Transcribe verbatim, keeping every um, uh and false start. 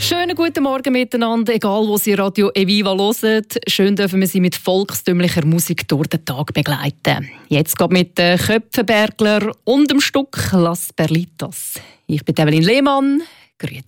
Schönen guten Morgen miteinander, egal wo Sie Radio Eviva hören. Schön dürfen wir Sie mit volkstümlicher Musik durch den Tag begleiten. Jetzt geht mit den Köpfenbergler und dem Stück Las Perlitas. Ich bin Evelyn Lehmann. Grüezi.